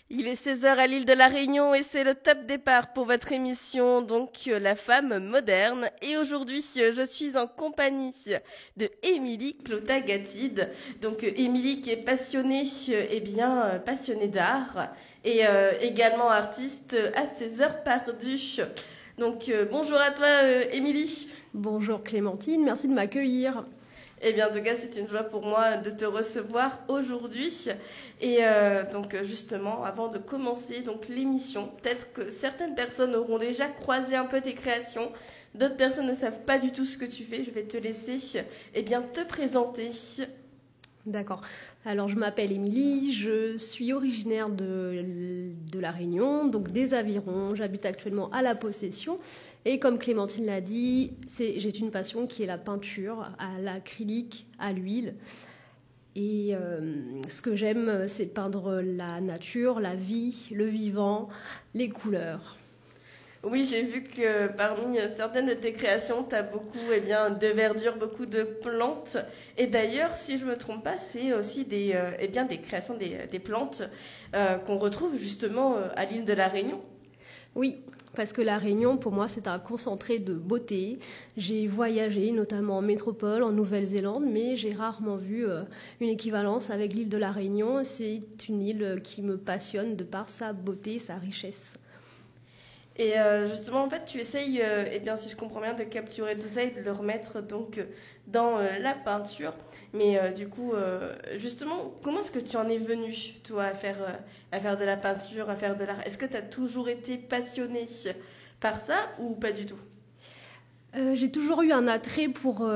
Il est 16 heures à l'île de la Réunion et c'est le top départ pour votre émission, donc La femme moderne. Et aujourd'hui, je suis en compagnie de Émilie Clota-Gatide. Donc Émilie qui est passionnée, passionnée d'art et également artiste à ses heures perdues. Donc bonjour à toi Émilie. Bonjour Clémentine, merci de m'accueillir. Eh bien, en tout cas, c'est une joie pour moi de te recevoir aujourd'hui. Et donc, justement, avant de commencer donc l'émission, peut-être que certaines personnes auront déjà croisé un peu tes créations. D'autres personnes ne savent pas du tout ce que tu fais. Je vais te laisser te présenter. D'accord. Alors, je m'appelle Émilie, je suis originaire de La Réunion, donc des Avirons. J'habite actuellement à La Possession. Et comme Clémentine l'a dit, j'ai une passion qui est la peinture, à l'acrylique, à l'huile. Et ce que j'aime, c'est peindre la nature, la vie, le vivant, les couleurs. Oui, j'ai vu que parmi certaines de tes créations, tu as beaucoup de verdure, beaucoup de plantes. Et d'ailleurs, si je ne me trompe pas, c'est aussi des créations des plantes qu'on retrouve justement à l'île de la Réunion. Oui, parce que la Réunion, pour moi, c'est un concentré de beauté. J'ai voyagé, notamment en métropole, en Nouvelle-Zélande, mais j'ai rarement vu une équivalence avec l'île de la Réunion. C'est une île qui me passionne de par sa beauté, sa richesse. Et justement, en fait, tu essayes, si je comprends bien, de capturer tout ça et de le remettre donc dans la peinture. Mais justement, comment est-ce que tu en es venu, toi, à faire de la peinture, à faire de l'art? Est-ce que tu as toujours été passionnée par ça ou pas du tout? J'ai toujours eu un attrait pour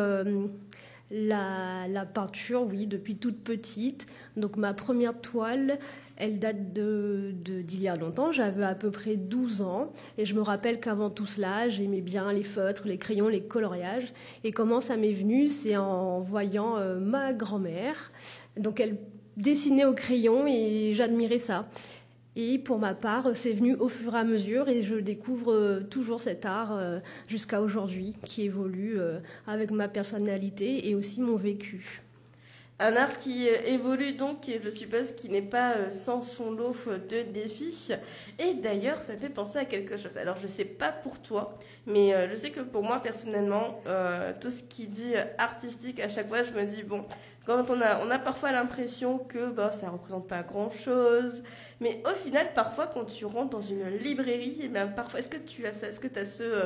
la peinture, oui, depuis toute petite. Donc ma première toile, elle date d'il y a longtemps. J'avais à peu près 12 ans. Et je me rappelle qu'avant tout cela, j'aimais bien les feutres, les crayons, les coloriages. Et comment ça m'est venu, c'est en voyant ma grand-mère. Donc elle dessinait au crayon et j'admirais ça. Et pour ma part, c'est venu au fur et à mesure et je découvre toujours cet art jusqu'à aujourd'hui qui évolue avec ma personnalité et aussi mon vécu. Un art qui évolue donc, et je suppose qui n'est pas sans son lot de défis. Et d'ailleurs, ça me fait penser à quelque chose. Alors, je ne sais pas pour toi, mais je sais que pour moi, personnellement, tout ce qui dit artistique, à chaque fois, je me dis, bon, quand on a parfois l'impression que ça ne représente pas grand-chose, mais au final, parfois, quand tu rentres dans une librairie, parfois, est-ce que tu as ça? Est-ce que tu as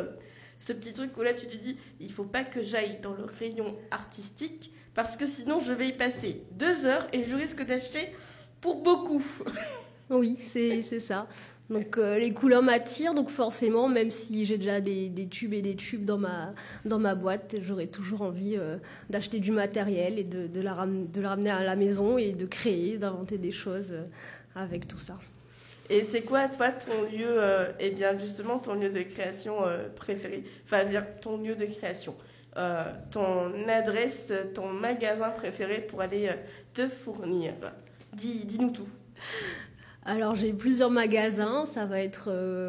ce petit truc où là, tu te dis, il ne faut pas que j'aille dans le rayon artistique, parce que sinon je vais y passer 2 heures et je risque d'acheter pour beaucoup. Oui, c'est ça. Donc les couleurs m'attirent, donc forcément, même si j'ai déjà des tubes et des tubes dans ma boîte, j'aurai toujours envie d'acheter du matériel et de le ramener à la maison et de créer, d'inventer des choses avec tout ça. Et c'est quoi, toi, ton lieu, justement, ton lieu de création préféré? Enfin, ton lieu de création. Ton adresse, ton magasin préféré pour aller te fournir. Dis-nous tout. Alors j'ai plusieurs magasins, ça va être...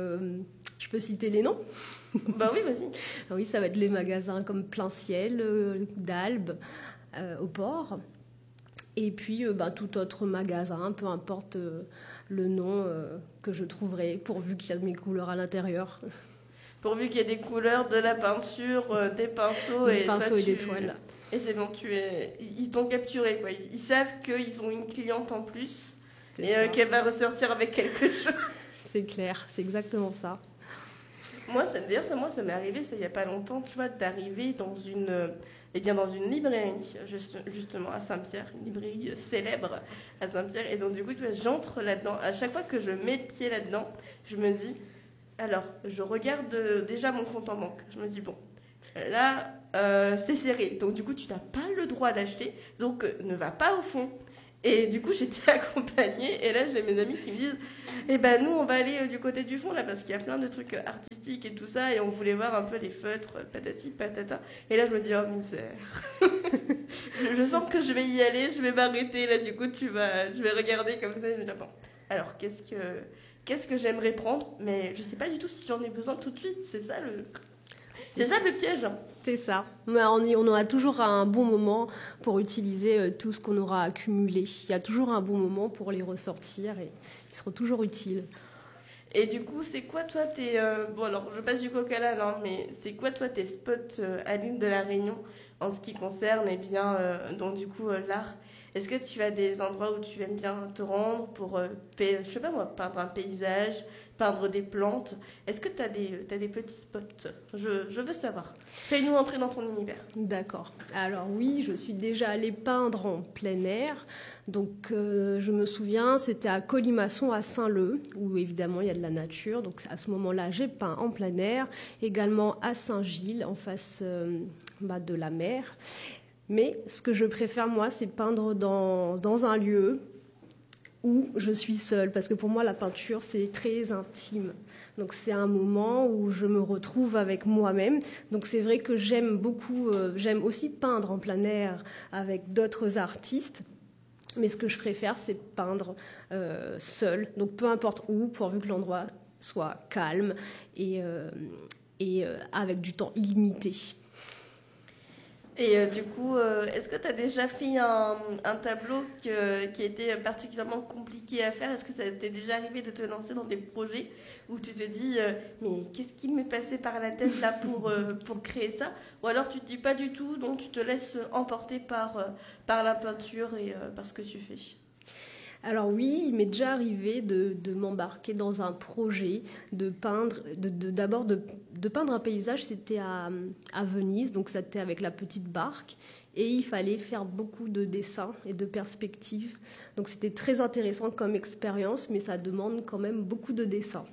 je peux citer les noms? Bah oui, vas-y. Oui, ça va être les magasins comme Plein Ciel, d'Albe, au port. Et puis tout autre magasin, peu importe le nom que je trouverai, pourvu qu'il y a de mes couleurs à l'intérieur. Pourvu qu'il y ait des couleurs, de la peinture, des pinceaux des pinceaux et des toiles. Et c'est bon, ils t'ont capturé, quoi. Ils savent qu'ils ont une cliente en plus et qu'elle va ressortir avec quelque chose. C'est clair, c'est exactement ça. Moi, ça m'est arrivé, ça il y a pas longtemps, tu vois, d'arriver dans une librairie, justement à Saint-Pierre, une librairie célèbre à Saint-Pierre. Et donc du coup, tu vois, j'entre là-dedans. À chaque fois que je mets le pied là-dedans, je me dis. Alors, je regarde déjà mon compte en banque. Je me dis, bon, là, c'est serré. Donc, du coup, tu n'as pas le droit d'acheter. Donc, ne va pas au fond. Et du coup, j'étais accompagnée. Et là, j'ai mes amis qui me disent, nous, on va aller du côté du fond, là, parce qu'il y a plein de trucs artistiques et tout ça. Et on voulait voir un peu les feutres, patati, patata. Et là, je me dis, oh, misère. je sens que je vais y aller, je vais m'arrêter. Là, du coup, je vais regarder comme ça. Et je me dis, bon, alors, qu'est-ce que j'aimerais prendre, mais je sais pas du tout si j'en ai besoin tout de suite. C'est ça le piège. C'est ça. Mais on aura toujours un bon moment pour utiliser tout ce qu'on aura accumulé. Il y a toujours un bon moment pour les ressortir et ils seront toujours utiles. Et du coup, c'est quoi toi tes... bon alors, je passe du coq à l'âne, hein, mais c'est quoi toi tes spots à l'île de la Réunion en ce qui concerne, eh bien, donc du coup, l'art? Est-ce que tu as des endroits où tu aimes bien te rendre pour, je sais pas moi, peindre un paysage, peindre des plantes? Est-ce que tu as des petits spots? Je veux savoir. Fais-nous entrer dans ton univers. D'accord. Alors oui, je suis déjà allée peindre en plein air. Donc je me souviens, c'était à Colimaçon à Saint-Leu, où évidemment il y a de la nature. Donc à ce moment-là, j'ai peint en plein air. Également à Saint-Gilles, en face de la mer. Mais ce que je préfère, moi, c'est peindre dans un lieu où je suis seule. Parce que pour moi, la peinture, c'est très intime. Donc c'est un moment où je me retrouve avec moi-même. Donc c'est vrai que j'aime beaucoup, j'aime aussi peindre en plein air avec d'autres artistes. Mais ce que je préfère, c'est peindre seule. Donc peu importe où, pourvu que l'endroit soit calme et avec du temps illimité. Et du coup, est-ce que tu as déjà fait un tableau qui a été particulièrement compliqué à faire? Est-ce que ça t'est déjà arrivé de te lancer dans des projets où tu te dis mais qu'est-ce qui m'est passé par la tête là pour créer ça? Ou alors tu te dis pas du tout, donc tu te laisses emporter par la peinture et par ce que tu fais? Alors oui, il m'est déjà arrivé de m'embarquer dans un projet, de peindre, d'abord de peindre un paysage. C'était à Venise, donc c'était avec la petite barque. Et il fallait faire beaucoup de dessins et de perspectives. Donc c'était très intéressant comme expérience, mais ça demande quand même beaucoup de dessins.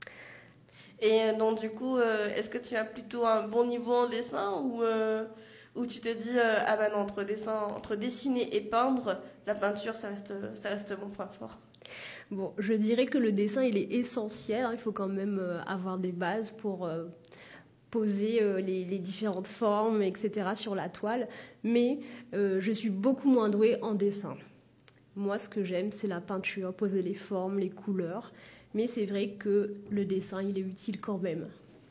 Et donc du coup, est-ce que tu as plutôt un bon niveau en dessin ou tu te dis ah ben non, entre dessiner et peindre, la peinture ça reste mon point fort? Bon, je dirais que le dessin il est essentiel, hein. Il faut quand même avoir des bases pour poser les différentes formes, etc. sur la toile. Mais je suis beaucoup moins douée en dessin. Moi, ce que j'aime, c'est la peinture, poser les formes, les couleurs. Mais c'est vrai que le dessin, il est utile quand même.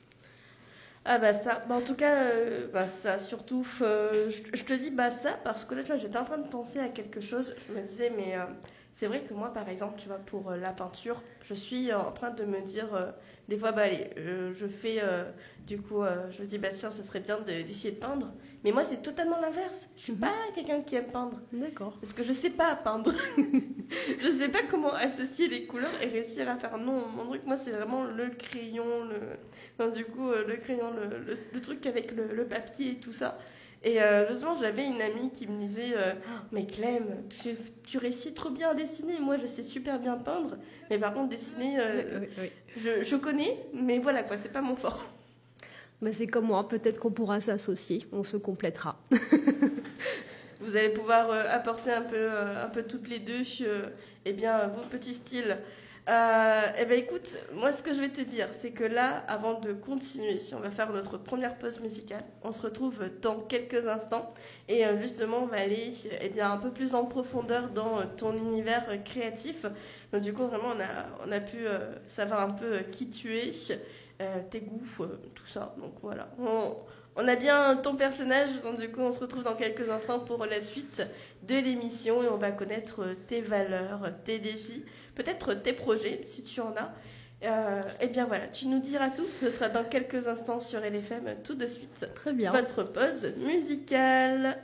Ah bah ça, en tout cas, ça surtout, je te dis bah ça parce que là, tu vois, j'étais en train de penser à quelque chose, je me disais, mais c'est vrai que moi, par exemple, tu vois, pour la peinture, je suis en train de me dire, des fois, bah allez, je fais, du coup, je me dis, bah tiens, ça serait bien d'essayer de peindre, mais moi, c'est totalement l'inverse, je suis pas quelqu'un qui aime peindre. D'accord. Parce que je sais pas peindre, je sais pas comment associer les couleurs et réussir à faire, non, mon truc, moi, c'est vraiment le crayon, non, du coup, le crayon, le truc avec le papier et tout ça. Et justement, j'avais une amie qui me disait mais Clem, tu réussis trop bien à dessiner. Moi, je sais super bien peindre. Mais par contre, dessiner, Oui. je connais. Mais voilà, quoi, c'est pas mon fort. Bah, c'est comme moi, peut-être qu'on pourra s'associer, on se complétera. Vous allez pouvoir apporter un peu toutes les deux eh bien, vos petits styles. Eh ben écoute, moi ce que je vais te dire, c'est que là, avant de continuer, on va faire notre première pause musicale. On se retrouve dans quelques instants et justement, on va aller un peu plus en profondeur dans ton univers créatif. Donc du coup, vraiment, on a pu savoir un peu qui tu es, tes goûts, tout ça. Donc voilà, on a bien ton personnage. Donc du coup, on se retrouve dans quelques instants pour la suite de l'émission et on va connaître tes valeurs, tes défis, peut-être tes projets, si tu en as. Eh bien voilà, tu nous diras tout. Ce sera dans quelques instants sur LFM, tout de suite. Très bien. Votre pause musicale.